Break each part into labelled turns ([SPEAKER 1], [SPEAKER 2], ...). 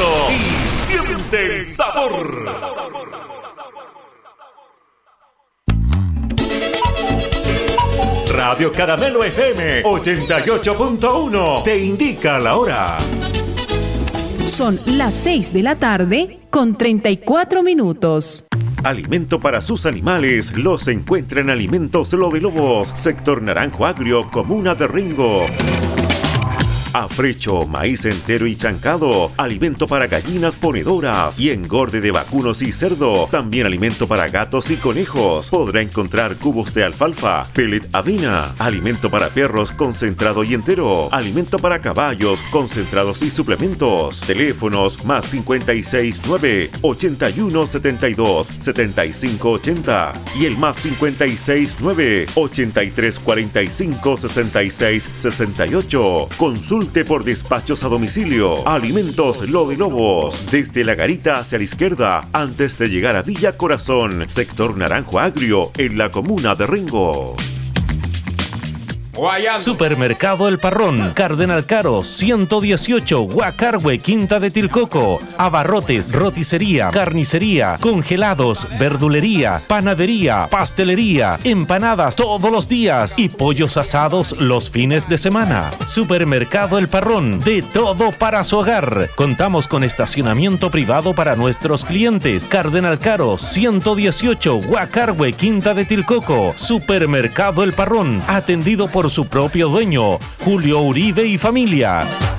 [SPEAKER 1] Caramelo y siente el sabor. Radio Caramelo FM 88.1 te indica la hora.
[SPEAKER 2] Son las 6 de la tarde con 34 minutos.
[SPEAKER 1] Alimento para sus animales los encuentra en Alimentos Lo de Lobos, sector Naranjo Agrio, comuna de Rengo. Afrecho, maíz entero y chancado, alimento para gallinas ponedoras y engorde de vacunos y cerdo. También alimento para gatos y conejos. Podrá encontrar cubos de alfalfa, pellet avena, alimento para perros concentrado y entero, alimento para caballos concentrados y suplementos. Teléfonos más 569 81 72 75 80 y el más 569 83 45 66 68. Consulta por despachos a domicilio. Alimentos Lo de Lobos, desde la garita hacia la izquierda, antes de llegar a Villa Corazón, sector Naranjo Agrio, en la comuna de Rengo.
[SPEAKER 3] Supermercado El Parrón, Cardenal Caro, 118, Huacarhue, Quinta de Tilcoco. Abarrotes, roticería, carnicería, congelados, verdulería, panadería, pastelería, empanadas todos los días y pollos asados los fines de semana. Supermercado El Parrón, de todo para su hogar. Contamos con estacionamiento privado para nuestros clientes. Cardenal Caro, 118, Huacarhue, Quinta de Tilcoco. Supermercado El Parrón, atendido por su propio dueño, Julio Uribe y familia.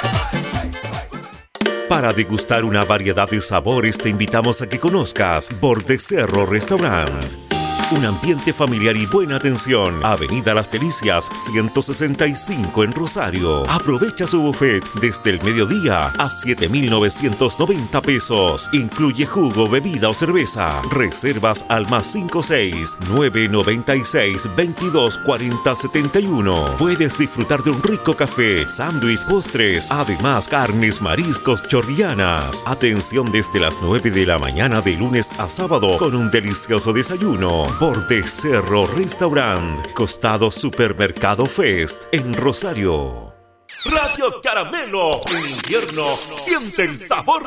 [SPEAKER 1] Para degustar una variedad de sabores te invitamos a que conozcas Borde Cerro Restaurant. Un ambiente familiar y buena atención. Avenida Las Delicias, 165 en Rosario. Aprovecha su buffet desde el mediodía a 7,990 pesos. Incluye jugo, bebida o cerveza. Reservas al más 56 996 22 40 71. Puedes disfrutar de un rico café, sándwich, postres, además carnes, mariscos, chorrianas. Atención desde las 9 de la mañana de lunes a sábado con un delicioso desayuno. Borde Cerro Restaurant, costado Supermercado Fest en Rosario. Radio Caramelo, en invierno siente el sabor.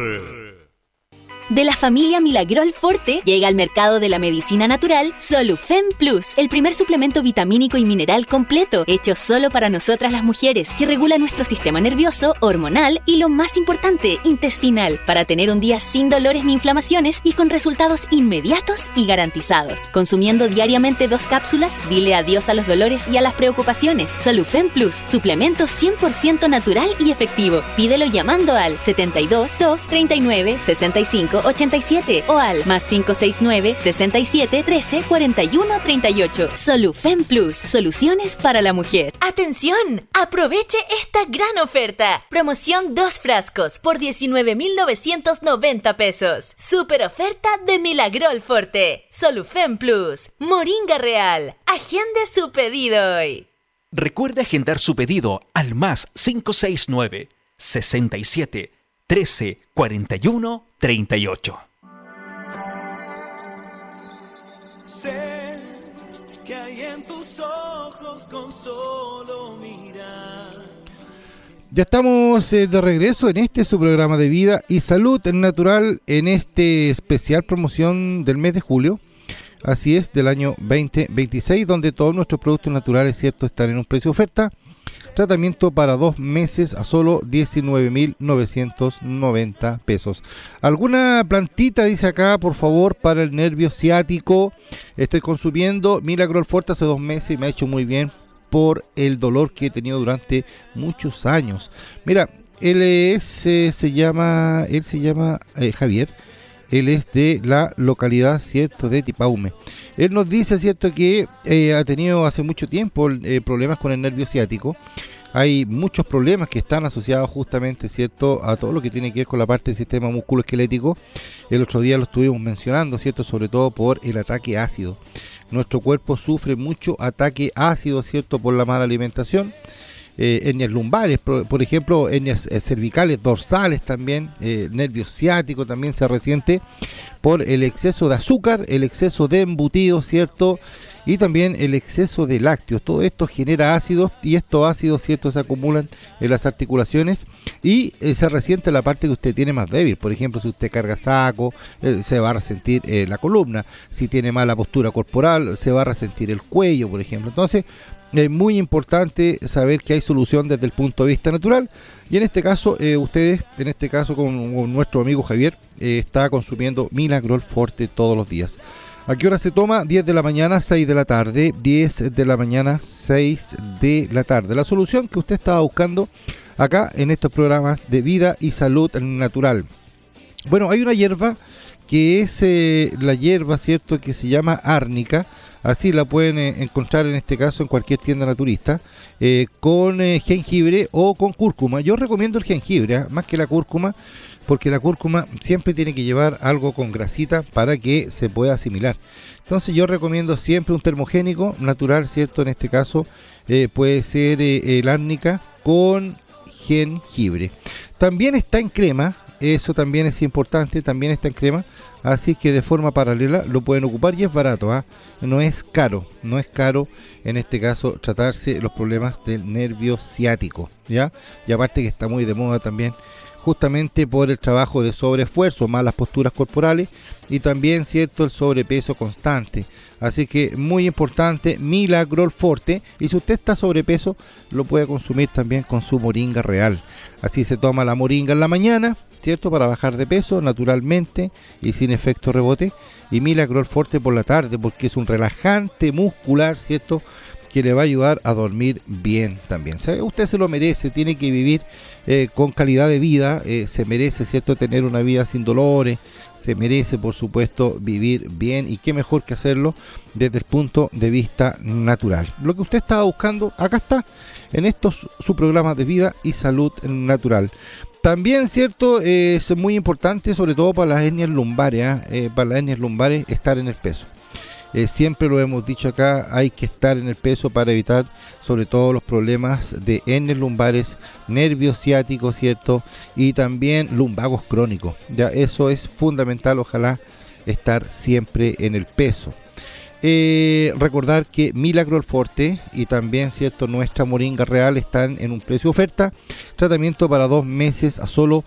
[SPEAKER 4] De la familia Milagrol Forte llega al mercado de la medicina natural Solufen Plus, el primer suplemento vitamínico y mineral completo, hecho solo para nosotras las mujeres, que regula nuestro sistema nervioso, hormonal y, lo más importante, intestinal, para tener un día sin dolores ni inflamaciones y con resultados inmediatos y garantizados. Consumiendo diariamente 2 cápsulas, dile adiós a los dolores y a las preocupaciones. Solufen Plus, suplemento 100% natural y efectivo. Pídelo llamando al 72 239 65 87 o al más 569 67 13 41 38. Solufen Plus, soluciones para la mujer. ¡Atención! Aproveche esta gran oferta. Promoción 2 frascos por 19,990 pesos. Super oferta de Milagrol Forte. Solufen Plus, Moringa Real. Agende su pedido hoy.
[SPEAKER 5] Recuerde agendar su pedido al más 569 67 13 41 38.
[SPEAKER 6] Sé que hay en tus ojos con solo mirar.
[SPEAKER 7] Ya estamos de regreso en su programa de vida y salud natural en especial promoción del mes de julio. Así es, del año 2026, donde todos nuestros productos naturales, cierto, están en un precio de oferta. Tratamiento para 2 meses a solo 19,990 pesos. ¿Alguna plantita, dice acá, por favor, para el nervio ciático? Estoy consumiendo Milagrol Forte hace 2 meses y me ha hecho muy bien por el dolor que he tenido durante muchos años. Mira, él se llama Javier. Él es de la localidad, cierto, de Tipaume. Él nos dice, cierto, que ha tenido hace mucho tiempo problemas con el nervio ciático. Hay muchos problemas que están asociados justamente, cierto, a todo lo que tiene que ver con la parte del sistema musculoesquelético. El otro día lo estuvimos mencionando, cierto, sobre todo por el ataque ácido. Nuestro cuerpo sufre mucho ataque ácido, cierto, por la mala alimentación. Hernias lumbares, por ejemplo, hernias cervicales, dorsales también, nervio ciático también se resiente por el exceso de azúcar, el exceso de embutidos, ¿cierto? y también el exceso de lácteos. Todo esto genera ácidos y estos ácidos, ¿cierto?, se acumulan en las articulaciones y se resiente la parte que usted tiene más débil. Por ejemplo, si usted carga saco, se va a resentir la columna. Si tiene mala postura corporal, se va a resentir el cuello, por ejemplo. Entonces, es muy importante saber que hay solución desde el punto de vista natural, y en este caso ustedes, en este caso con nuestro amigo Javier, está consumiendo Milagrol Forte todos los días. ¿A qué hora se toma? 10 de la mañana, 6 de la tarde, 10 de la mañana, 6 de la tarde. La solución que usted estaba buscando acá en estos programas de vida y salud natural. Bueno, hay una hierba que es la hierba, ¿cierto?, que se llama árnica. Así la pueden encontrar en este caso en cualquier tienda naturista, con jengibre o con cúrcuma. Yo recomiendo el jengibre, más que la cúrcuma, porque la cúrcuma siempre tiene que llevar algo con grasita para que se pueda asimilar. Entonces yo recomiendo siempre un termogénico natural, ¿cierto? En este caso puede ser el árnica con jengibre. También está en crema, eso también es importante, también está en crema. Así que de forma paralela lo pueden ocupar y es barato, no es caro en este caso tratarse los problemas del nervio ciático, ¿ya? Y aparte que está muy de moda también, justamente por el trabajo de sobreesfuerzo, malas posturas corporales y también, ¿cierto?, el sobrepeso constante. Así que muy importante, Milagrol Forte, y si usted está sobrepeso, lo puede consumir también con su moringa real. Así se toma la moringa en la mañana, ¿cierto?, para bajar de peso naturalmente y sin efecto rebote, y Milagrol Forte por la tarde, porque es un relajante muscular, ¿cierto?, que le va a ayudar a dormir bien también. ¿Sabe? Usted se lo merece, tiene que vivir con calidad de vida, se merece, ¿cierto?, tener una vida sin dolores, se merece, por supuesto, vivir bien, y qué mejor que hacerlo desde el punto de vista natural. Lo que usted estaba buscando, acá está, en estos su programa de vida y salud natural. También, ¿cierto?, es muy importante, sobre todo para las hernias lumbares, estar en el peso. Siempre lo hemos dicho acá, hay que estar en el peso para evitar sobre todo los problemas de hernias lumbares, nervios ciáticos, ¿cierto?, y también lumbagos crónicos. Ya eso es fundamental, ojalá estar siempre en el peso. Recordar que Milagrol Forte y también, ¿cierto?, nuestra moringa real están en un precio oferta. Tratamiento para 2 meses a solo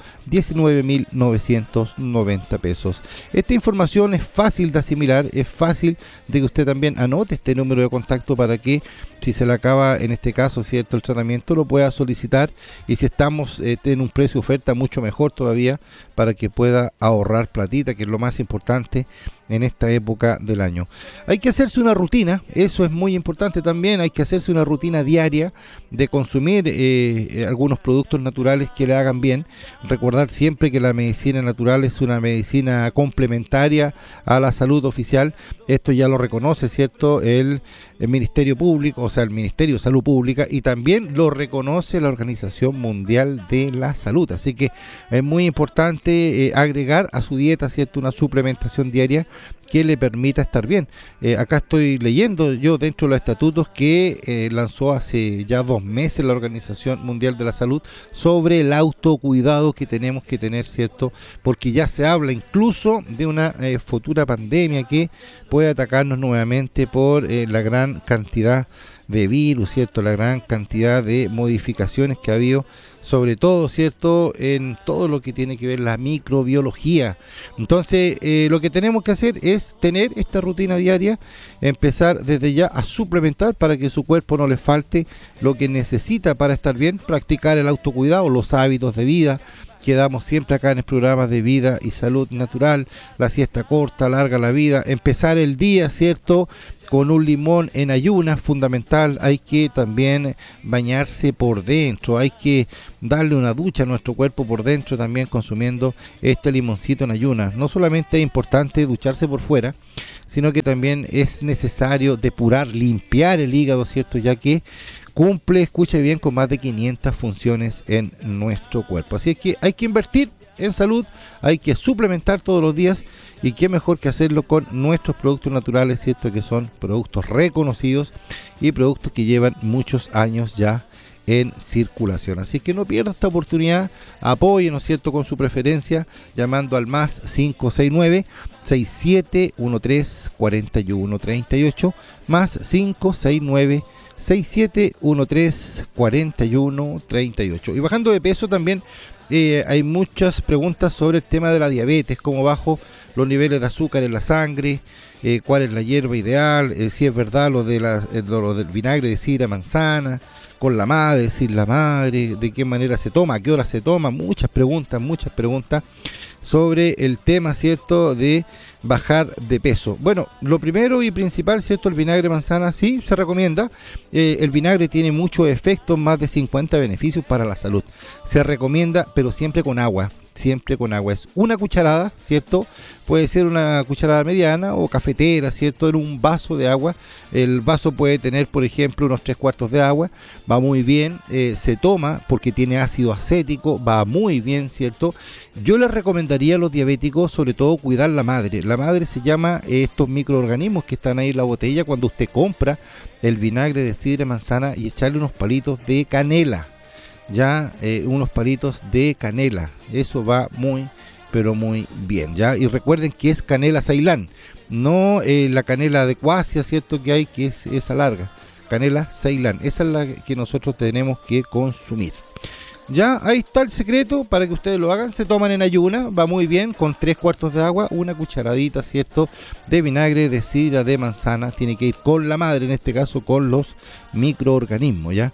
[SPEAKER 7] 19.990 pesos. Esta información es fácil de asimilar, es fácil de que usted también anote este número de contacto para que, si se le acaba en este caso, ¿cierto?, el tratamiento, lo pueda solicitar, y si estamos en un precio oferta, mucho mejor todavía, para que pueda ahorrar platita, que es lo más importante en esta época del año. Hay que hacerse una rutina, eso es muy importante también, hay que hacerse una rutina diaria de consumir algunos productos naturales que le hagan bien. Recordar siempre que la medicina natural es una medicina complementaria a la salud oficial. Esto ya lo reconoce, ¿cierto?, el Ministerio Público, o sea, el Ministerio de Salud Pública, y también lo reconoce la Organización Mundial de la Salud. Así que es muy importante agregar a su dieta, ¿cierto?, una suplementación diaria que le permita estar bien. Acá estoy leyendo yo dentro de los estatutos que lanzó hace ya 2 meses la Organización Mundial de la Salud sobre el autocuidado que tenemos que tener, ¿cierto? Porque ya se habla incluso de una futura pandemia que puede atacarnos nuevamente por la gran cantidad de virus, ¿cierto?, la gran cantidad de modificaciones que ha habido, sobre todo, ¿cierto?, en todo lo que tiene que ver la microbiología. Entonces, lo que tenemos que hacer es tener esta rutina diaria, empezar desde ya a suplementar para que su cuerpo no le falte lo que necesita para estar bien, practicar el autocuidado, los hábitos de vida que damos siempre acá en el programa de vida y salud natural, la siesta corta, larga la vida, empezar el día, ¿cierto?, con un limón en ayunas, fundamental. Hay que también bañarse por dentro, hay que darle una ducha a nuestro cuerpo por dentro, también consumiendo este limoncito en ayunas. No solamente es importante ducharse por fuera, sino que también es necesario depurar, limpiar el hígado, ¿cierto?, ya que cumple, escuche bien, con más de 500 funciones en nuestro cuerpo. Así es que hay que invertir en salud, hay que suplementar todos los días, y qué mejor que hacerlo con nuestros productos naturales, ¿cierto?, que son productos reconocidos y productos que llevan muchos años ya en circulación. Así que no pierda esta oportunidad, apoye, ¿no es cierto?, con su preferencia, llamando al más 569-6713-4138, más 569-6713-4138. Y bajando de peso también hay muchas preguntas sobre el tema de la diabetes, cómo bajo los niveles de azúcar en la sangre, cuál es la hierba ideal, si es verdad lo del vinagre de sidra manzana, con la madre, sin la madre, de qué manera se toma, a qué hora se toma, muchas preguntas sobre el tema, ¿cierto?, de bajar de peso. Bueno, lo primero y principal, ¿cierto?, el vinagre de manzana sí se recomienda. El vinagre tiene muchos efectos, más de 50 beneficios para la salud. Se recomienda, pero siempre con agua. Siempre con agua. Es una cucharada, ¿cierto? Puede ser una cucharada mediana o cafetera, ¿cierto? En un vaso de agua. El vaso puede tener, por ejemplo, unos 3/4 de agua. Va muy bien. Se toma porque tiene ácido acético. Va muy bien, ¿cierto? Yo les recomendaría a los diabéticos, sobre todo, cuidar la madre. La madre se llama estos microorganismos que están ahí en la botella cuando usted compra el vinagre de sidra manzana, y echarle unos palitos de canela. Unos palitos de canela, eso va muy, pero muy bien, ¿ya? Y recuerden que es canela Ceilán, no la canela de Cuasia, ¿cierto?, que hay, que es esa larga, canela Ceilán, esa es la que nosotros tenemos que consumir. Ya, ahí está el secreto para que ustedes lo hagan. Se toman en ayuna, va muy bien, con 3/4 de agua, una cucharadita, ¿cierto?, de vinagre de sidra de manzana. Tiene que ir con la madre, en este caso con los microorganismos, ¿ya?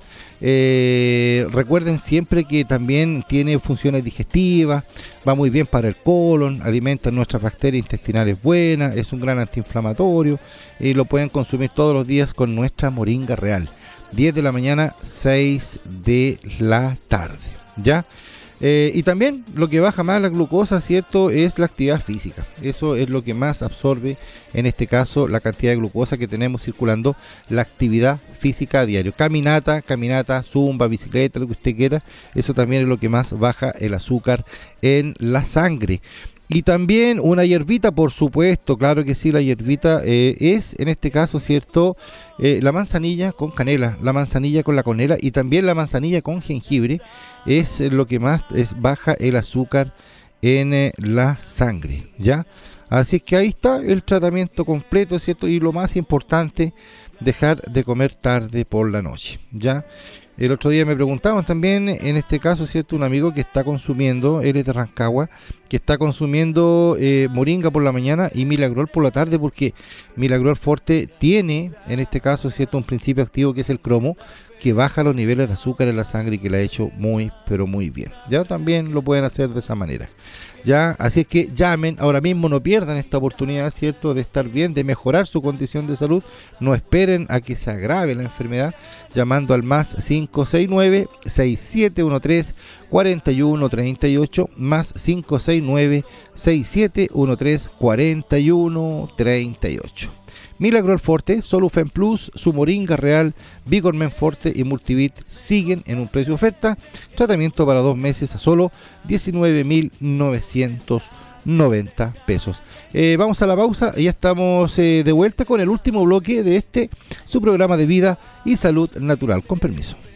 [SPEAKER 7] Recuerden siempre que también tiene funciones digestivas, va muy bien para el colon, alimenta nuestras bacterias intestinales buenas, es un gran antiinflamatorio, y lo pueden consumir todos los días con nuestra moringa real. 10 de la mañana, 6 de la tarde, ¿ya? Y también lo que baja más la glucosa, ¿cierto?, es la actividad física. Eso es lo que más absorbe, en este caso, la cantidad de glucosa que tenemos circulando, la actividad física a diario. Caminata, zumba, bicicleta, lo que usted quiera. Eso también es lo que más baja el azúcar en la sangre. Y también una hierbita, por supuesto, claro que sí, la hierbita es, en este caso, ¿cierto?, la manzanilla con canela, la manzanilla con la canela, y también la manzanilla con jengibre es lo que más baja el azúcar en la sangre, ¿ya? Así que ahí está el tratamiento completo, ¿cierto? Y lo más importante, dejar de comer tarde por la noche, ¿ya? El otro día me preguntaban también, en este caso, ¿cierto?, un amigo que está consumiendo, él es de Rancagua, que está consumiendo moringa por la mañana y milagrol por la tarde, porque milagrol forte tiene, en este caso, ¿cierto?, un principio activo que es el cromo, que baja los niveles de azúcar en la sangre y que la ha hecho muy, pero muy bien. Ya también lo pueden hacer de esa manera. Ya, así es que llamen ahora mismo, no pierdan esta oportunidad, ¿cierto?, de estar bien, de mejorar su condición de salud. No esperen a que se agrave la enfermedad, llamando al más 569-6713-4138, más 569-6713-4138. Milagrol Forte, Solufen Plus, su moringa real, Vigormen Forte y Multivit siguen en un precio de oferta. Tratamiento para 2 meses a solo 19.990 pesos. Vamos a la pausa y ya estamos de vuelta con el último bloque de su programa de vida y salud natural. Con permiso.